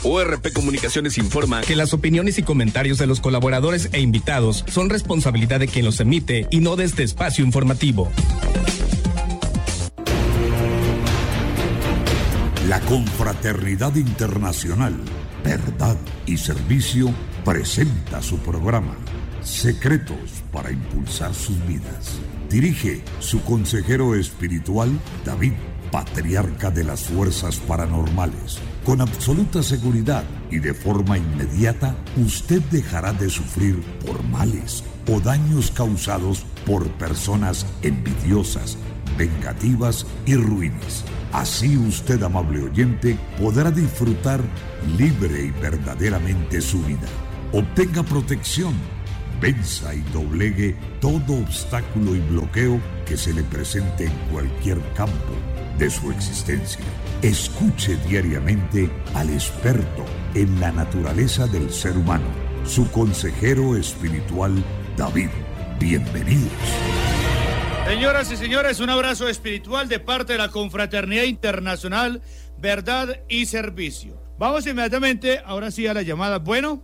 ORP Comunicaciones informa que las opiniones y comentarios de los colaboradores e invitados son responsabilidad de quien los emite y no de este espacio informativo. La Confraternidad Internacional, Verdad y Servicio presenta su programa Secretos para Impulsar Sus Vidas. Dirige su consejero espiritual, David, patriarca de las fuerzas paranormales. Con absoluta seguridad y de forma inmediata, usted dejará de sufrir por males o daños causados por personas envidiosas, vengativas y ruines. Así usted, amable oyente, podrá disfrutar libre y verdaderamente su vida. Obtenga protección, venza y doblegue todo obstáculo y bloqueo que se le presente en cualquier campo de su existencia. Escuche diariamente al experto en la naturaleza del ser humano, su consejero espiritual, David. Bienvenidos. Señoras y señores, un abrazo espiritual de parte de la Confraternidad Internacional, Verdad y Servicio. Vamos inmediatamente, ahora sí, a la llamada. Bueno.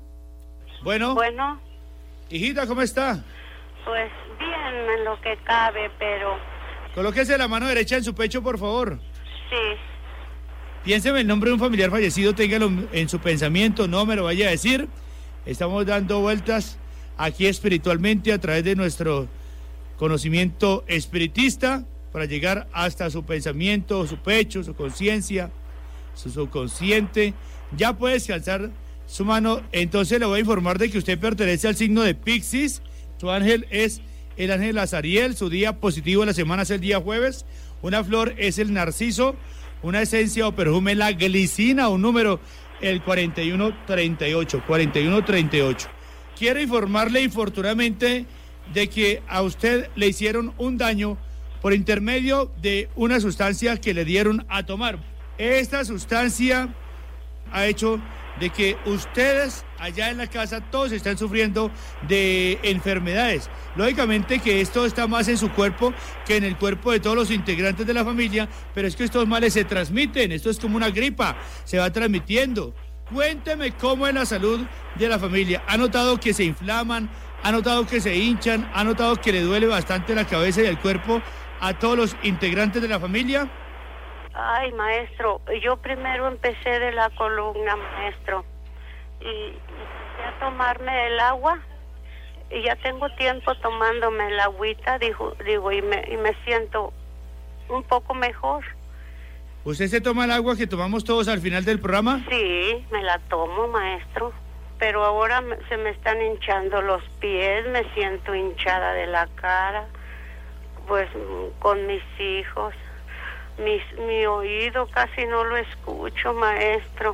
Hijita, ¿cómo está? Pues bien, en lo que cabe, pero... Colóquese la mano derecha en su pecho, por favor. Sí. Piénseme el nombre de un familiar fallecido, téngalo en su pensamiento, no me lo vaya a decir. Estamos dando vueltas aquí espiritualmente a través de nuestro conocimiento espiritista para llegar hasta su pensamiento, su pecho, su conciencia, su subconsciente. Ya puedes alzar su mano. Entonces le voy a informar de que usted pertenece al signo de Piscis. Su ángel es el ángel Azariel. Su día positivo de la semana es el día jueves. Una flor es el narciso. Una esencia o perfume la glicina. Un número, el 4138. 4138. Quiero informarle infortunadamente de que a usted le hicieron un daño por intermedio de una sustancia que le dieron a tomar. Esta sustancia ha hecho de que ustedes allá en la casa todos están sufriendo de enfermedades. Lógicamente que esto está más en su cuerpo que en el cuerpo de todos los integrantes de la familia, pero es que estos males se transmiten, esto es como una gripa, se va transmitiendo. Cuénteme cómo es la salud de la familia. ¿Ha notado que se inflaman? ¿Ha notado que se hinchan? ¿Ha notado que le duele bastante la cabeza y el cuerpo a todos los integrantes de la familia? Ay, maestro, yo primero empecé de la columna, maestro, y empecé a tomarme el agua, y ya tengo tiempo tomándome el agüita, y me siento un poco mejor. ¿Usted se toma el agua que tomamos todos al final del programa? Sí, me la tomo, maestro, pero ahora se me están hinchando los pies, me siento hinchada de la cara, pues con mis hijos. Mi oído casi no lo escucho, maestro.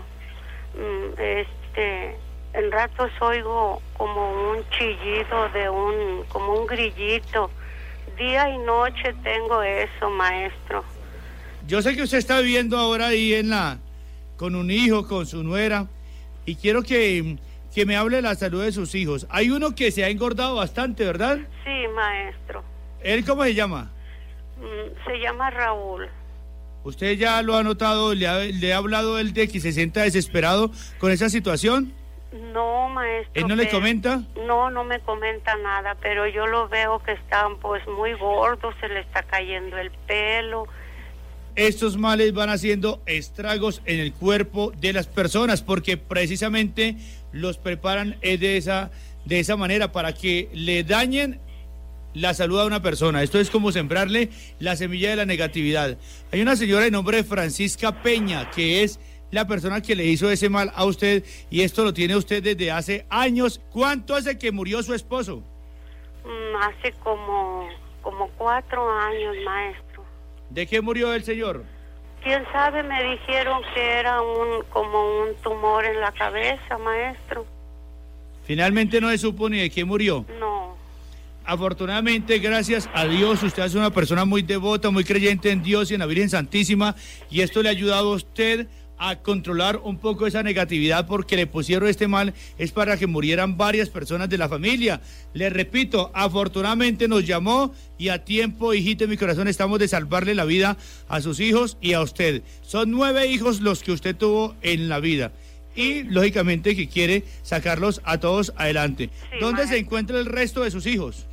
En ratos oigo como un chillido como un grillito. Día y noche tengo eso, maestro. Yo sé que usted está viviendo ahora ahí con un hijo, con su nuera, y quiero que me hable de la salud de sus hijos. Hay uno que se ha engordado bastante, ¿verdad? Sí, maestro. ¿Él cómo se llama? Se llama Raúl. ¿Usted ya lo ha notado, le ha hablado él de que se sienta desesperado con esa situación? No, maestro. ¿Él no le comenta? No me comenta nada, pero yo lo veo que está pues muy gordo, se le está cayendo el pelo. Estos males van haciendo estragos en el cuerpo de las personas porque precisamente los preparan de esa manera para que le dañen la salud a una persona. Esto es como sembrarle la semilla de la negatividad. Hay una señora de nombre Francisca Peña, que es la persona que le hizo ese mal a usted, y esto lo tiene usted desde hace años. ¿Cuánto hace que murió su esposo? Hace como 4 años, maestro. ¿De qué murió el señor? ¿Quién sabe? Me dijeron que era como un tumor en la cabeza, maestro. Finalmente no se supo ni de qué murió. No. Afortunadamente, gracias a Dios, usted es una persona muy devota, muy creyente en Dios y en la Virgen Santísima, y esto le ha ayudado a usted a controlar un poco esa negatividad porque le pusieron este mal, es para que murieran varias personas de la familia. Le repito, afortunadamente nos llamó y a tiempo, hijito de mi corazón, estamos de salvarle la vida a sus hijos y a usted. Son 9 hijos los que usted tuvo en la vida. y lógicamente que quiere sacarlos a todos adelante. Sí, ¿Dónde maestro. se encuentra el resto de sus hijos?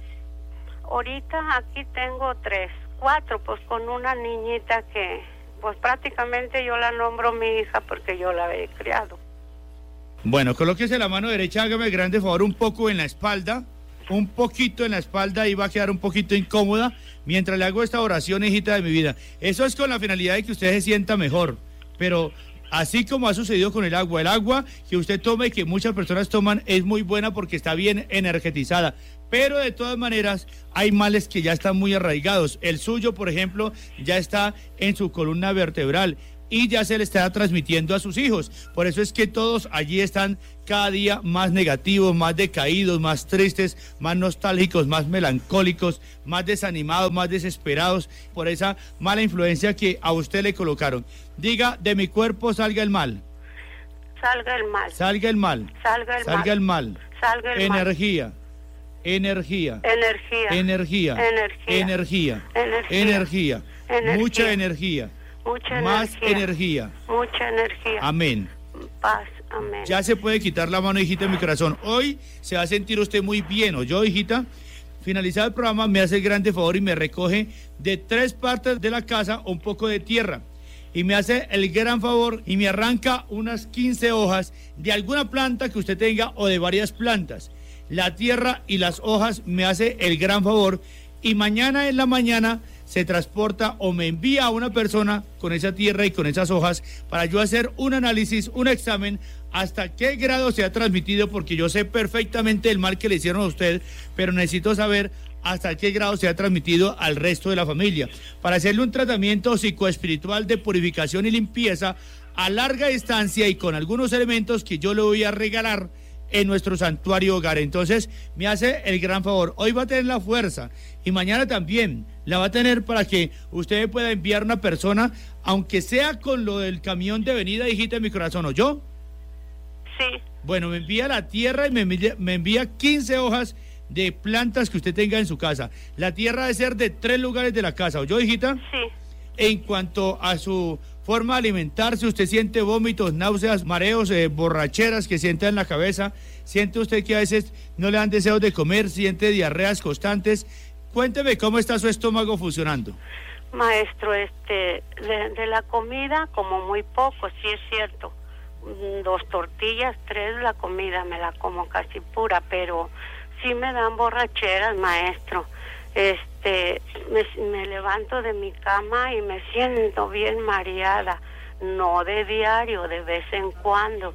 Ahorita aquí tengo 4, pues con una niñita que, pues prácticamente yo la nombro mi hija porque yo la he criado. Bueno, colóquese la mano derecha, hágame el grande favor un poco en la espalda, un poquito en la espalda y va a quedar un poquito incómoda mientras le hago esta oración, hijita de mi vida. Eso es con la finalidad de que usted se sienta mejor, pero así como ha sucedido con el agua que usted tome y que muchas personas toman es muy buena porque está bien energetizada, pero de todas maneras hay males que ya están muy arraigados. El suyo, por ejemplo, ya está en su columna vertebral y ya se le está transmitiendo a sus hijos. Por eso es que todos allí están cada día más negativos, más decaídos, más tristes, más nostálgicos, más melancólicos, más desanimados, más desesperados por esa mala influencia que a usted le colocaron. Diga, de mi cuerpo salga el mal. Salga el mal. Salga el mal. Salga el Salga mal. el mal. Salga el mal. Energía. Energía. Energía. Energía. Energía. Energía. Energía. Energía. Energía. Mucha energía. Mucha Más energía. Mucha energía. Amén. Paz. Amén. Ya se puede quitar la mano, hijita, de mi corazón. Hoy se va a sentir usted muy bien. ¿O yo, hijita? Finalizado el programa, me hace el grande favor y me recoge de 3 partes de la casa un poco de tierra. Y me hace el gran favor y me arranca unas 15 hojas de alguna planta que usted tenga o de varias plantas. La tierra y las hojas me hace el gran favor y mañana en la mañana se transporta o me envía a una persona con esa tierra y con esas hojas para yo hacer un análisis, un examen, hasta qué grado se ha transmitido, porque yo sé perfectamente el mal que le hicieron a usted, pero necesito saber hasta qué grado se ha transmitido al resto de la familia, para hacerle un tratamiento psicoespiritual de purificación y limpieza a larga distancia y con algunos elementos que yo le voy a regalar en nuestro santuario hogar. Entonces me hace el gran favor, hoy va a tener la fuerza y mañana también la va a tener para que usted pueda enviar una persona, aunque sea con lo del camión de venida, hijita de mi corazón, ¿o yo? Sí. Bueno, me envía la tierra y me envía 15 hojas de plantas que usted tenga en su casa. La tierra debe ser de 3 lugares de la casa, ¿o yo, hijita? Sí. En cuanto a su forma de alimentarse, usted siente vómitos, náuseas, mareos, borracheras que sienta en la cabeza, siente usted que a veces no le dan deseos de comer, siente diarreas constantes. Cuénteme cómo está su estómago funcionando. Maestro, de la comida como muy poco, sí es cierto. 2 tortillas, 3 la comida me la como casi pura, pero sí me dan borracheras, maestro. Me levanto de mi cama y me siento bien mareada, no de diario, de vez en cuando.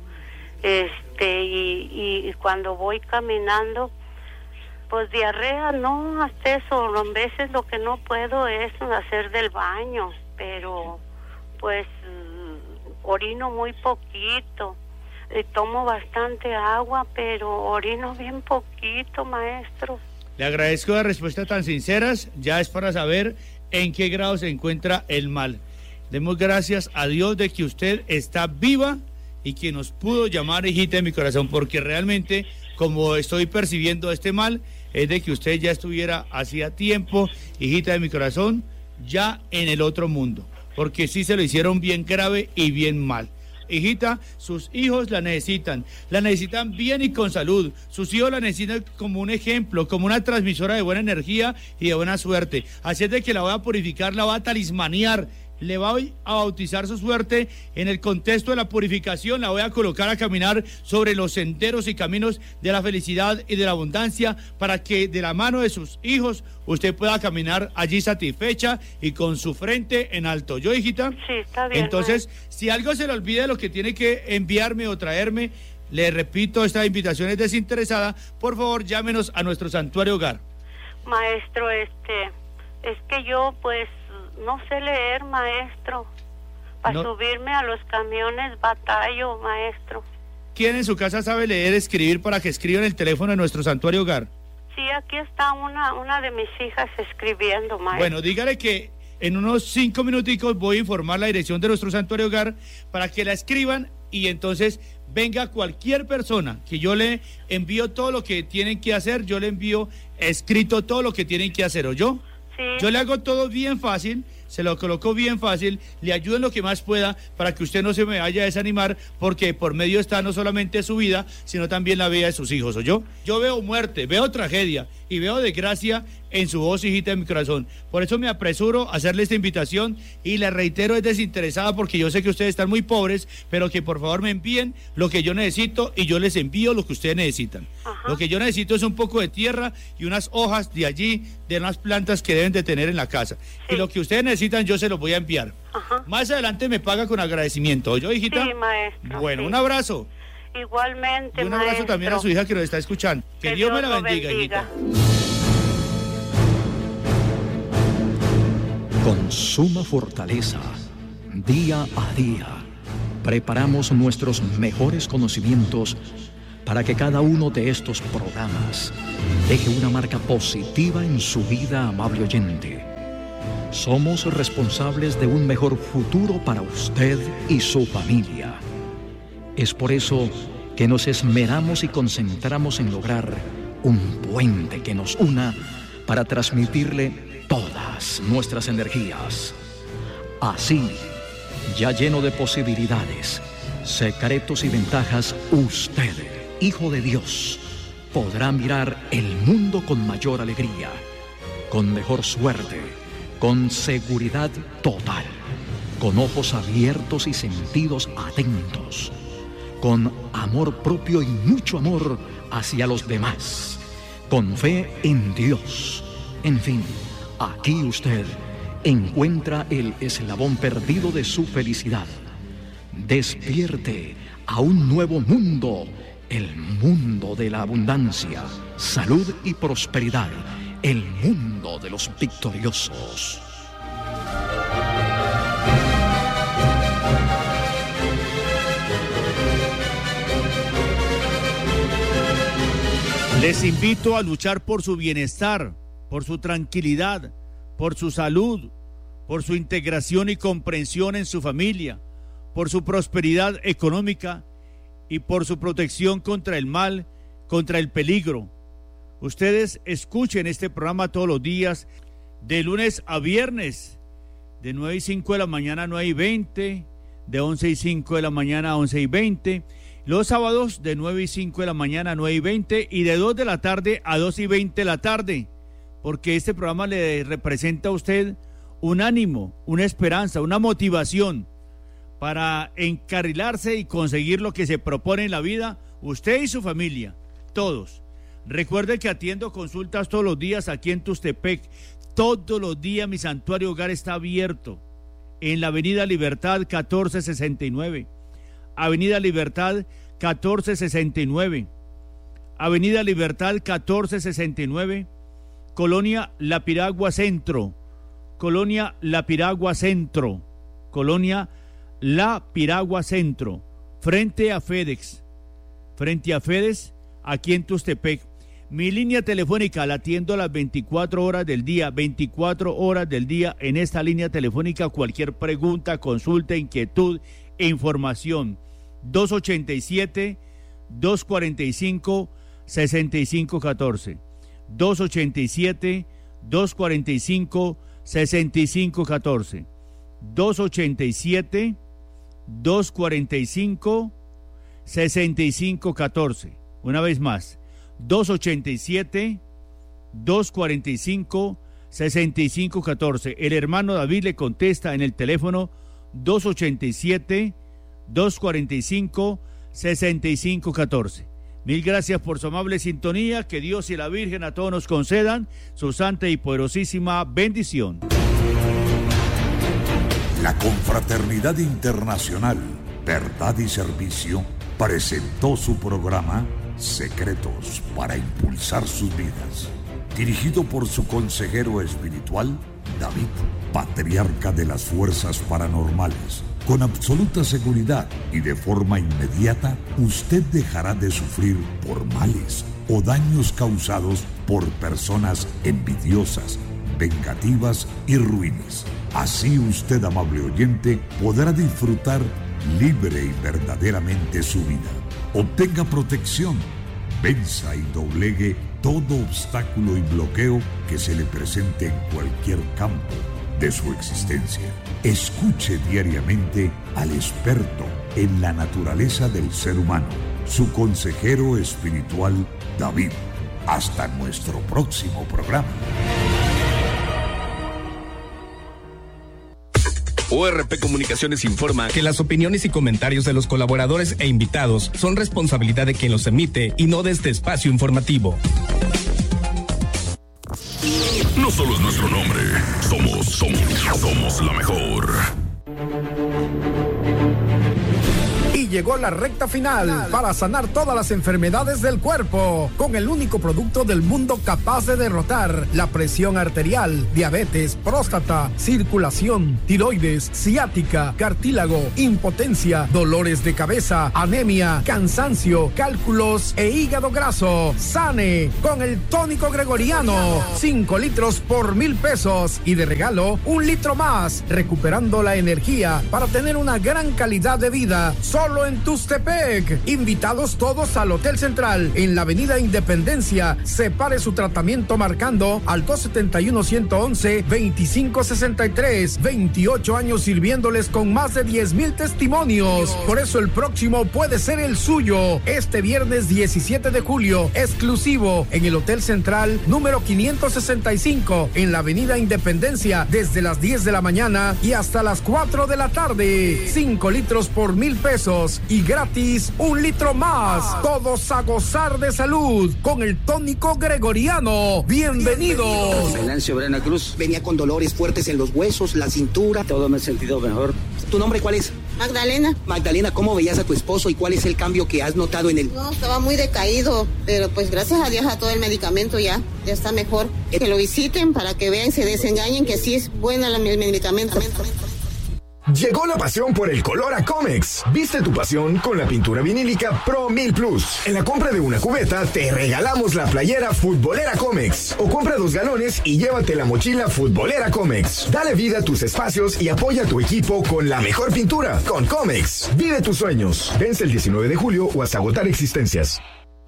Y cuando voy caminando, pues diarrea, no, hasta eso, a veces lo que no puedo es hacer del baño, pero pues orino muy poquito, tomo bastante agua, pero orino bien poquito, maestro. Le agradezco las respuestas tan sinceras, ya es para saber en qué grado se encuentra el mal. Demos gracias a Dios de que usted está viva y que nos pudo llamar, hijita de mi corazón, porque realmente, como estoy percibiendo este mal, es de que usted ya estuviera hacía tiempo, hijita de mi corazón, ya en el otro mundo, porque sí se lo hicieron bien grave y bien mal. Hijita, sus hijos la necesitan bien y con salud. Sus hijos la necesitan como un ejemplo, como una transmisora de buena energía y de buena suerte. Así es de que la voy a purificar, la voy a talismanear, le voy a bautizar su suerte en el contexto de la purificación, la voy a colocar a caminar sobre los senderos y caminos de la felicidad y de la abundancia, para que de la mano de sus hijos usted pueda caminar allí satisfecha y con su frente en alto. ¿Yo, hijita? Sí, está bien. Entonces, si algo se le olvida de lo que tiene que enviarme o traerme, le repito, esta invitación es desinteresada. Por favor, llámenos a nuestro santuario hogar. Maestro, es que yo pues no sé leer, maestro. Para subirme a los camiones batallo, maestro. ¿Quién en su casa sabe leer, escribir para que escriban el teléfono de nuestro santuario hogar? Sí, aquí está una de mis hijas escribiendo, maestro. Bueno, dígale que en unos 5 minuticos voy a informar la dirección de nuestro santuario hogar para que la escriban y entonces venga cualquier persona que yo le envío todo lo que tienen que hacer, yo le envío escrito todo lo que tienen que hacer, ¿o yo? Sí. Yo le hago todo bien fácil, se lo coloco bien fácil, le ayudo en lo que más pueda para que usted no se me vaya a desanimar, porque por medio está no solamente su vida, sino también la vida de sus hijos, ¿oyó? Yo veo muerte, veo tragedia y veo desgracia en su voz, hijita de mi corazón. Por eso me apresuro a hacerle esta invitación y le reitero, es desinteresada, porque yo sé que ustedes están muy pobres, pero que por favor me envíen lo que yo necesito y yo les envío lo que ustedes necesitan. Ajá. Lo que yo necesito es un poco de tierra y unas hojas de allí, de unas plantas que deben de tener en la casa. Sí. Y lo que ustedes necesitan yo se los voy a enviar. Ajá. Más adelante me paga con agradecimiento. ¿Oyó, hijita? Sí, maestro. Bueno, sí. Un abrazo. Igualmente, y un abrazo maestro. También a su hija que nos está escuchando. Que Dios me la bendiga, hijita. Con suma fortaleza, día a día, preparamos nuestros mejores conocimientos para que cada uno de estos programas deje una marca positiva en su vida, amable oyente. Somos responsables de un mejor futuro para usted y su familia. Es por eso que nos esmeramos y concentramos en lograr un puente que nos una para transmitirle todas nuestras energías. Así, ya lleno de posibilidades, secretos y ventajas, usted, hijo de Dios, podrá mirar el mundo con mayor alegría, con mejor suerte, con seguridad total, con ojos abiertos y sentidos atentos, con amor propio y mucho amor hacia los demás, con fe en Dios. En fin, aquí usted encuentra el eslabón perdido de su felicidad. Despierte a un nuevo mundo, el mundo de la abundancia, salud y prosperidad, el mundo de los victoriosos. Les invito a luchar por su bienestar, por su tranquilidad, por su salud, por su integración y comprensión en su familia, por su prosperidad económica y por su protección contra el mal, contra el peligro. Ustedes escuchen este programa todos los días, de lunes a viernes, de 9:05 de la mañana a 9:20, de 11:05 de la mañana a 11:20, los sábados de 9:05 de la mañana a 9:20 y de 2 de la tarde a 2:20 de la tarde, porque este programa le representa a usted un ánimo, una esperanza, una motivación para encarrilarse y conseguir lo que se propone en la vida, usted y su familia, todos. Recuerde que atiendo consultas todos los días aquí en Tustepec. Todos los días mi santuario hogar está abierto en la Avenida Libertad 1469. Avenida Libertad 1469. Avenida Libertad 1469. Colonia La Piragua Centro. Colonia La Piragua Centro. Colonia La Piragua Centro. Frente a FedEx. Frente a FedEx, aquí en Tustepec. Mi línea telefónica la atiendo a las 24 horas del día, 24 horas del día en esta línea telefónica. Cualquier pregunta, consulta, inquietud e información. 287-245-6514. 287-245-6514. 287-245-6514. Una vez más. 287-245-6514. El hermano David le contesta en el teléfono 287-245-6514. Mil gracias por su amable sintonía. Que Dios y la Virgen a todos nos concedan su santa y poderosísima bendición. La Confraternidad Internacional, Verdad y Servicio presentó su programa Secretos para Impulsar Sus Vidas, dirigido por su consejero espiritual, David, patriarca de las fuerzas paranormales. Con absoluta seguridad y de forma inmediata, usted dejará de sufrir por males o daños causados por personas envidiosas, vengativas y ruines. Así usted, amable oyente, podrá disfrutar libre y verdaderamente su vida. Obtenga protección, venza y doblegue todo obstáculo y bloqueo que se le presente en cualquier campo, de su existencia. Escuche diariamente al experto en la naturaleza del ser humano, su consejero espiritual, David. Hasta nuestro próximo programa. ORP Comunicaciones informa que las opiniones y comentarios de los colaboradores e invitados son responsabilidad de quien los emite y no de este espacio informativo. No solo es nuestro nombre, somos la mejor. Y llegó la recta final para sanar todas las enfermedades del cuerpo con el único producto del mundo capaz de derrotar la presión arterial, diabetes, próstata, circulación, tiroides, ciática, cartílago, impotencia, dolores de cabeza, anemia, cansancio, cálculos e hígado graso. Sane con el tónico gregoriano. 5 litros por 1,000 pesos y de regalo 1 litro más, recuperando la energía para tener una gran calidad de vida. Solo en Tuxtepec. Invitados todos al Hotel Central en la Avenida Independencia. Separe su tratamiento marcando al 271-111-2563. 28 años sirviéndoles con más de 10,000 testimonios. Por eso el próximo puede ser el suyo. Este viernes 17 de julio, exclusivo en el Hotel Central número 565 en la Avenida Independencia desde las 10 de la mañana y hasta las 4 de la tarde. 5 litros por 1,000 pesos y gratis 1 litro más. Todos a gozar de salud con el tónico gregoriano. Bienvenidos. Venancio Brena Cruz. Venía con dolores fuertes en los huesos, la cintura. Todo me he sentido mejor. ¿Tu nombre cuál es? Magdalena. Magdalena, ¿cómo veías a tu esposo y cuál es el cambio que has notado en él? No, estaba muy decaído, pero pues gracias a Dios a todo el medicamento ya está mejor. Que lo visiten para que vean y se desengañen que sí es bueno el medicamento. Llegó la pasión por el color a Comex. Viste tu pasión con la pintura vinílica Pro 1000 Plus. En la compra de una cubeta te regalamos la playera futbolera Comex. O compra 2 galones y llévate la mochila futbolera Comex. Dale vida a tus espacios y apoya a tu equipo con la mejor pintura. Con Comex. Vive tus sueños. Vence el 19 de julio o hasta agotar existencias.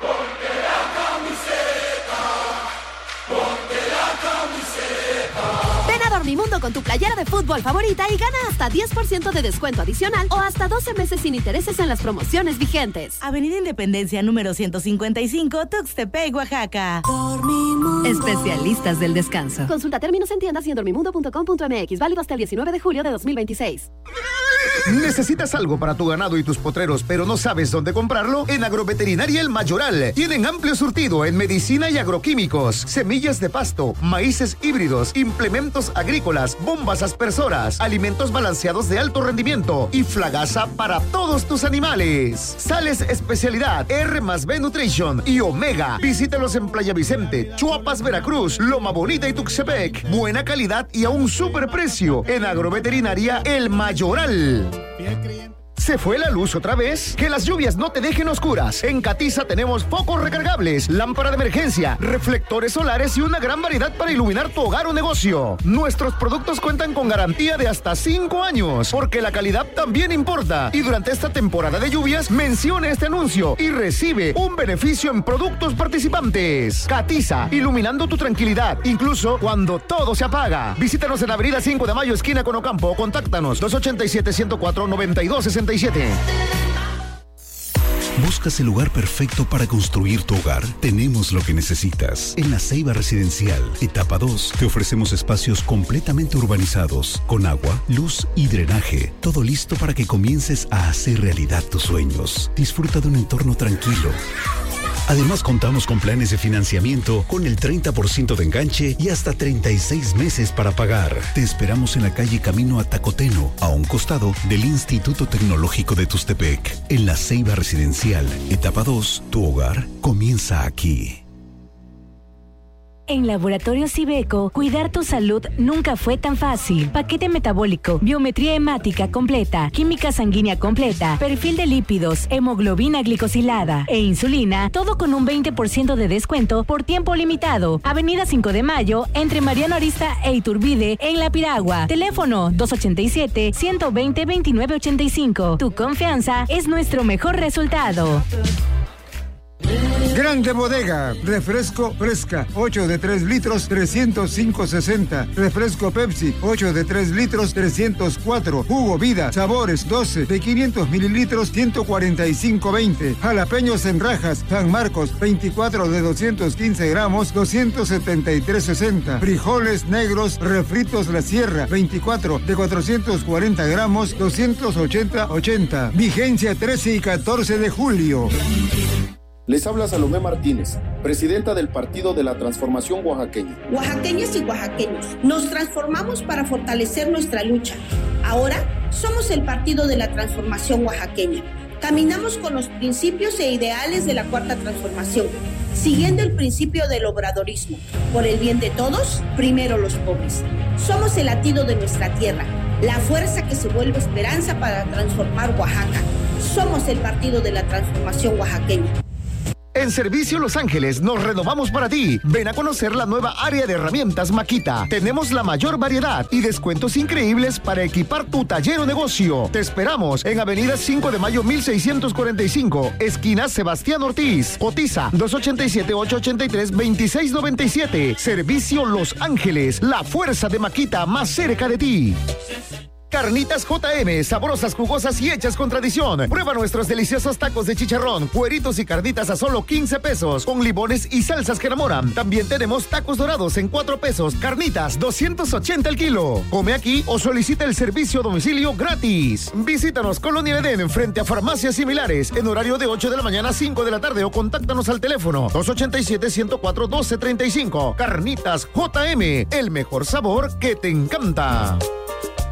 Dormimundo con tu playera de fútbol favorita y gana hasta 10% de descuento adicional o hasta 12 meses sin intereses en las promociones vigentes. Avenida Independencia número 155, Tuxtepec, Oaxaca. Dormimundo. Especialistas del descanso. Consulta términos en tiendas y en dormimundo.com.mx. Válido hasta el 19 de julio de 2026. ¿Necesitas algo para tu ganado y tus potreros, pero no sabes dónde comprarlo? En Agroveterinaria El Mayoral. Tienen amplio surtido en medicina y agroquímicos, semillas de pasto, maíces híbridos, implementos agrícolas, bombas aspersoras, alimentos balanceados de alto rendimiento y flagaza para todos tus animales. Sales especialidad R+B Nutrition y Omega. Visítalos en Playa Vicente, Chuapas, Veracruz, Loma Bonita y Tuxtepec. Buena calidad y a un superprecio. En Agroveterinaria El Mayoral. ¿Se fue la luz otra vez? Que las lluvias no te dejen oscuras. En Catiza tenemos focos recargables, lámpara de emergencia, reflectores solares y una gran variedad para iluminar tu hogar o negocio. Nuestros productos cuentan con garantía de hasta 5 años, porque la calidad también importa. Y durante esta temporada de lluvias, mencione este anuncio y recibe un beneficio en productos participantes. Catiza, iluminando tu tranquilidad, incluso cuando todo se apaga. Visítanos en Avenida 5 de Mayo, esquina con Ocampo. Contáctanos 287-104-9267. ¿Buscas el lugar perfecto para construir tu hogar? Tenemos lo que necesitas. En La Ceiba Residencial, etapa 2, te ofrecemos espacios completamente urbanizados, con agua, luz y drenaje. Todo listo para que comiences a hacer realidad tus sueños. Disfruta de un entorno tranquilo. Además, contamos con planes de financiamiento con el 30% de enganche y hasta 36 meses para pagar. Te esperamos en la calle Camino a Tacoteno, a un costado del Instituto Tecnológico de Tuxtepec. En La Ceiba Residencial, etapa 2, tu hogar comienza aquí. En Laboratorios Ibeco, cuidar tu salud nunca fue tan fácil. Paquete metabólico, biometría hemática completa, química sanguínea completa, perfil de lípidos, hemoglobina glicosilada e insulina, todo con un 20% de descuento por tiempo limitado. Avenida 5 de Mayo, entre Mariano Arista e Iturbide, en La Piragua. Teléfono 287-120-2985. Tu confianza es nuestro mejor resultado. Grande Bodega, refresco fresca, 8 de 3 litros, 305.60. Refresco Pepsi, 8 de 3 litros, 304. Jugo Vida, sabores, 12 de 500 mililitros, 145.20. Jalapeños en rajas, San Marcos, 24 de 215 gramos, 273.60. Frijoles negros, refritos La Sierra, 24 de 440 gramos, 280.80. Vigencia 13 y 14 de julio. Les habla Salomé Martínez, presidenta del Partido de la Transformación Oaxaqueña. Oaxaqueñas y oaxaqueños, nos transformamos para fortalecer nuestra lucha. Ahora somos el Partido de la Transformación Oaxaqueña. Caminamos con los principios e ideales de la Cuarta Transformación, siguiendo el principio del obradorismo. Por el bien de todos, primero los pobres. Somos el latido de nuestra tierra, la fuerza que se vuelve esperanza para transformar Oaxaca. Somos el Partido de la Transformación Oaxaqueña. En Servicio Los Ángeles nos renovamos para ti. Ven a conocer la nueva área de herramientas Makita. Tenemos la mayor variedad y descuentos increíbles para equipar tu taller o negocio. Te esperamos en Avenida 5 de Mayo 1645, esquina Sebastián Ortiz. Cotiza 287-883-2697. Servicio Los Ángeles, la fuerza de Makita más cerca de ti. Carnitas JM, sabrosas, jugosas y hechas con tradición. Prueba nuestros deliciosos tacos de chicharrón, cueritos y carnitas a solo 15 pesos, con limones y salsas que enamoran. También tenemos tacos dorados en 4 pesos, carnitas 280 el kilo. Come aquí o solicita el servicio a domicilio gratis. Visítanos Colonia Edén, frente a farmacias similares, en horario de 8 de la mañana a 5 de la tarde o contáctanos al teléfono 287-104-1235. Carnitas JM, el mejor sabor que te encanta.